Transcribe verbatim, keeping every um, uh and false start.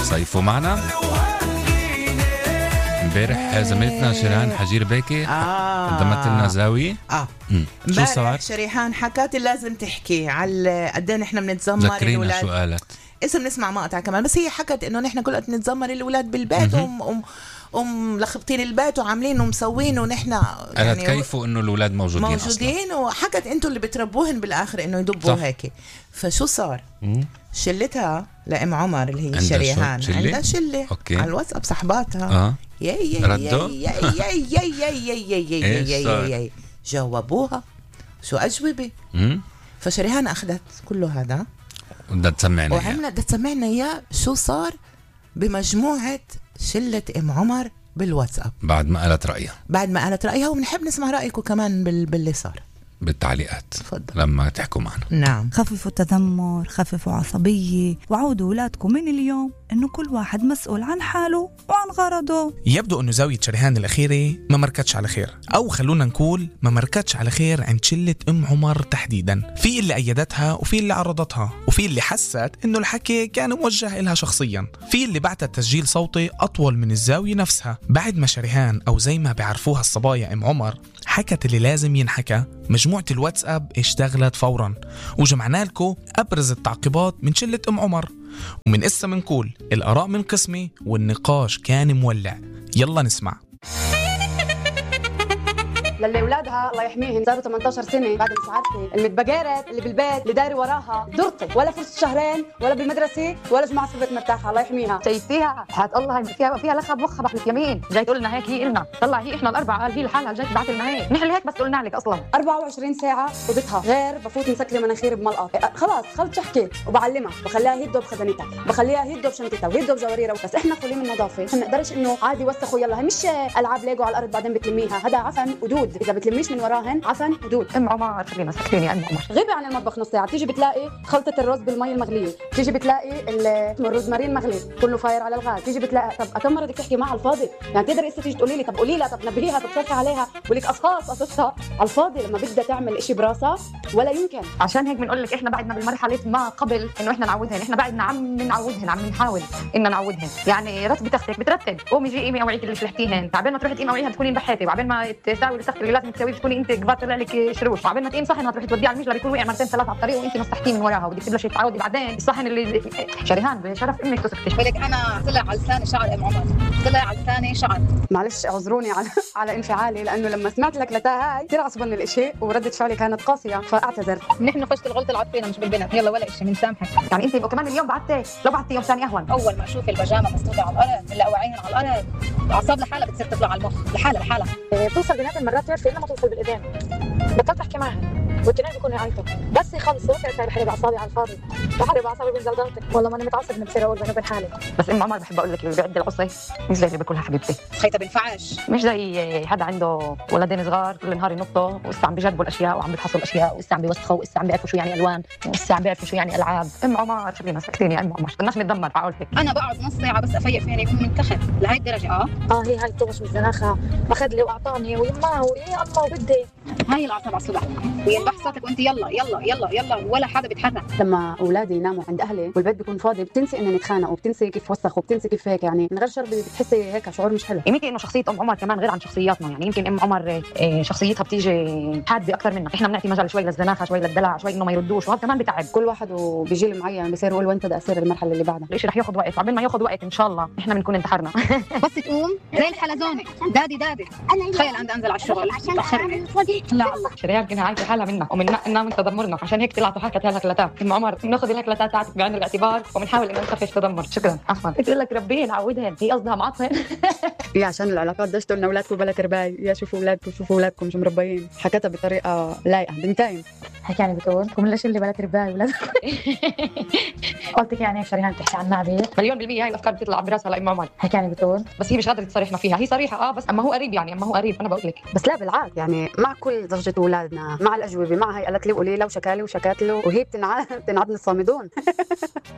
صيفوا معنا. امبارح زميلتنا شريهان حجير بيكي آه. قدمت لنا زاوية. اه شو صار؟ شريهان حكات لازم تحكي على قد ايه نحن بنتذمر ذكرينا شو قالت. اسم نسمع مقطع كمان، بس هي حكت انه نحن كل وقت نتذمر الاولاد بالبيت وم أم وملخبطين البيت وعاملين ومسوين ونحن قالت يعني كيفوا انه الاولاد موجودين موجودين أصلاً. وحكت انتوا اللي بتربوهن بالاخر انه يدبوا هيك. فشو صار؟ مم. شلتها لأم عمر اللي هي شريهان عندها شلة أوكي. على الواتساب صحباتها اه يا يا ردوا يا يا يا يا يا يا يا يا يا جاوبوها شو أجوبة. فشريهان أخذت كله هذا بدها تسمعنا وعملت بدها تسمعنا إياه شو صار بمجموعة شلة أم عمر بالواتساب بعد ما قالت رأيها بعد ما قالت رأيها وبنحب نسمع رأيكم كمان باللي صار بالتعليقات فضل. لما تحكوا معنا. نعم. خففوا التذمر، خففوا عصبية، وعودوا أولادكم من اليوم إنه كل واحد مسؤول عن حاله وعن غرضه. يبدو إنه زاوية شريهان الأخيرة ما مركتش على خير، أو خلونا نقول ما مركتش على خير عند شلة أم عمر تحديدا. في اللي أيدتها وفي اللي عرضتها وفي اللي حست إنه الحكي كان موجه إلها شخصيا، في اللي بعتت تسجيل صوتي أطول من الزاوية نفسها بعد ما شريهان أو زي ما بيعرفوها الصبايا أم عمر حكت اللي لازم ينحكى. مجموعة الواتساب اشتغلت فورا وجمعنا لكم أبرز التعقيبات من شلة أم عمر، ومن إسا منقول الآراء من قسمي والنقاش كان مولع. يلا نسمع. للي اولادها الله يحميهم صاروا ثمانية عشر سنه بعد مش عارفه المتبقرت اللي بالبيت اللي داري وراها درتي ولا فرصه شهرين ولا بالمدرسه ولا جمعه صفت مرتاحه الله يحميها. شايفيها حياة الله فيها فيها لخب وخ بحلف يمين جاي تقول لنا هيك. هي قلنا طلع هي احنا الاربعه قال هي لحالها جاي تبعت لنا هيك. نحن اللي هيك بس قلنا لك اصلا أربعة وعشرين ساعه وبتها غير بفوت مسكله مناخير بملقط. خلاص خلص تحكي وبعلمها بخليها هي تدوب خزانتها بخليها هي تدوب شنطتها وهي تدوب جواريرها. بس احنا خليه من نظافه ما نقدرش انه عادي وسخوا يلا. هي مش العاب ليجو على الارض بعدين بتلميها. هذا عفن ودود اذا بتلميش من وراهن عفن ودود. ام عمر خلينا سكتيني يا ام عمر. غيبي عن المطبخ نص ساعه تيجي بتلاقي خلطه الرز بالمي المغليه، تيجي بتلاقي الروزمارين مغلي كله فاير على الغاز، تيجي بتلاقي طب كم مره بدك تحكي معها على الفاضي؟ يعني تقدر اسا تيجي تقولي لي طب قولي لها طب نبهيها طب صرفي عليها ولك اشخاص قصصها على الفاضي لما بدها تعمل إشي براسها ولا يمكن. عشان هيك بنقول لك احنا بعدنا بالمرحله ما قبل انه احنا نعودهن. احنا بعدنا عم نعودهن عم نحاول ان نعودهن. يعني رتبي تختك بترتب قومي جي قيمي اوعيك اللي شلحتيهن عبين ما تروحي تقيمي اوعيها تكوني انبحيتي وعبين ما تساوي السخط اللي لازم تسويه تكوني انت قبات طلع لك شروش وعبين ما تقيم صحن هتروحي توديه على المجلة بيكون وقع مرتين ثلاث على الطريق وانت مسحتيه من وراها ودك تبلشي تعودي بعدين الصحن اللي شريهان بشرف امك تسكتي. بقول لك انا طلع على لساني شعر ام عمر طلع على لساني شعر. معلش اعذروني على على انفعالي لانه لما سمعت لك لتاها هاي كثير عصبني الاشي وردة فعلي كانت قاسيه فاعتذر. نحن فشت الغلطه العاطفيه مش بالبنت يلا ولا شيء بنسامحك. يعني انت كمان اليوم بعتي لو بعتي يوم ثاني اهون. اول ما اشوف البيجامه مسدوده على الارض لا اوعيهن على الارض اعصاب لحالها بتصير تطلع على المخ لحالها لحالها. بتوصل بنات المرات تعرفي لما توصل بالاذان بطلت احكي معها والتنين بيكونوا يعيطوا بس يخلصوا كيف بحرب اعصابي على الفاضي بحرب اعصابي بنزل ضغطك. والله ماني متعصب بصير اقول بيني وبين حالي. بس ام عمر بحب اقول لك اللي بيعد العصي مش زي اللي باكلها حبيبتي. خيطه بنفعش مش زي حدا عنده ولدين صغار كل نهار ينطوا ولسه عم بيجربوا الاشياء وعم بيفحصوا الاشياء ولسه عم بيوسخوا ولسه عم بيعرفوا شو يعني الوان ولسه عم بيعرفوا شو يعني العاب. ام عمر خلينا ساكتين يا ام عمر بدناش نتدمر بقول هيك. انا بقعد نص ساعه بس افيق فيني يكون منتخب لهي الدرجه. اه اه هي هاي طوش من الزناخه اخذ لي واعطاني ويما ويا الله وبدي هاي العصب على الصبح وينبح صوتك وانت يلا يلا يلا يلا ولا حدا بيتحرك. لما اولادي يناموا عند اهلي والبيت بيكون فاضي بتنسي ان نتخانق وبتنسي كيف وسخ وبتنسي كيف هيك يعني من غير شر بتحسي هيك شعور مش حلو. يمكن انه شخصيه ام عمر كمان غير عن شخصياتنا. يعني يمكن ام عمر شخصيتها بتيجي حاده اكثر منا. احنا بنعطي مجال شوي للزناخه شوي للدلع شوي انه ما يردوش وهذا كمان بتعب. كل واحد وبيجيل معين بصير يقول وين بدي اصير المرحله اللي بعدها. الشيء رح ياخذ وقت وعبين ما ياخذ وقت ان شاء الله احنا بنكون انتحرنا. بس تقوم زي الحلزونه دادي دادي تخيل عندي انزل على الشغل تاخرني لا الله شريان كنا عايشه حالها منا ومننا من تدمرنا عشان هيك طلعت وحكت هالهكلتات. ام عمر بناخذ الهكلتات تاعتك بعين الاعتبار وبنحاول انه نخفف تدمر. شكرا عفوا. بتقول لك ربيه نعودهن هي قصدها معطل. يا عشان العلاقات دشتوا لنا اولادكم بلا ترباي يا شوفوا اولادكم شوفوا اولادكم شو مربيين. حكتها بطريقه لايقه بنتين هيك يعني بتقول ومن ليش اللي بلا ترباي ولاد قلتك يعني شريهان تحكي عن نعبه مليون بالمية. هاي الافكار بتطلع براسها لام عمر هيك يعني بتقول بس هي مش قادره تصرحنا فيها. هي صريحه اه بس اما هو قريب يعني اما هو قريب انا بقول لك. بس لا بالعاد يعني مع كل ضجه اولادنا مع الاجوبه مع هي قالت لي وقولي له وشكالي وشكات له وهي بتنعاد بتنعاد الصامدون.